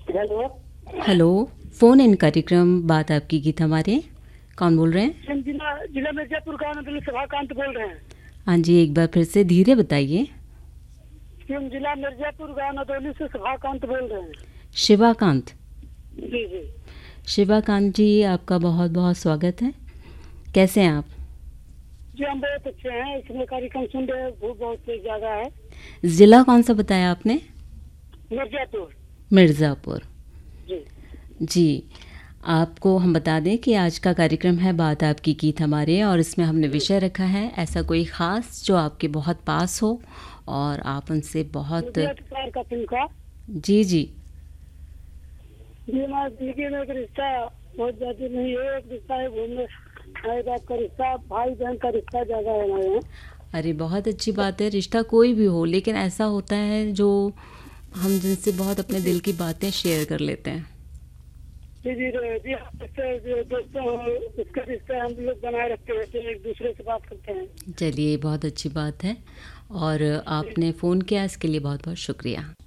Hello. Hello. Phone इन कार्यक्रम बात आपकी गीत हमारे। कौन बोल रहे हैं? हम जिला जिला मिर्जापुर का नदली सभाकांत बोल रहे हैं। हाँ जी, एक बार फिर से धीरे बताइए। हम जिला मिर्जापुर गाँव नदौली से सभाकांत बोल रहे हैं। शिवाकांत। जी जी। शिवाकांत जी, आपका बहुत बहुत स्वागत है। कैसे हैं आप? जी हम बहुत अच्छे हैं। इसमें कार्यक्रम सुन रहे हैं, धूप बहुत तेज ज़्यादा है। ज़िला कौन सा बताया आपने? मिर्जापुर। मिर्ज़ापुर। जी जी। आपको हम बता दें कि आज का कार्यक्रम है बात आपकी गीत हमारे, और इसमें हमने जी। विषय रखा है ऐसा कोई ख़ास जो आपके बहुत पास हो और आप उनसे बहुत। मुझे प्यार का फिल्म का। जी जी। जी हमारी जिंदगी में एक रिश्ता बहुत ज़्यादा नहीं है। एक रिश्ता है घूमने माए बाप का रिश्ता, भाई बहन का रिश्ता ज़्यादा है हमारे यहाँ। अरे बहुत अच्छी बात है, रिश्ता कोई भी हो, लेकिन ऐसा होता है जो हम जिनसे बहुत अपने जी दिल की बातें शेयर कर लेते हैं। जी जी जी। आप जो दोस्तों हो उसका रिश्ता हम लोग बनाए रखते हैं, एक दूसरे से बात करते हैं। चलिए, बहुत अच्छी बात है, और आपने फ़ोन किया इसके लिए बहुत बहुत शुक्रिया।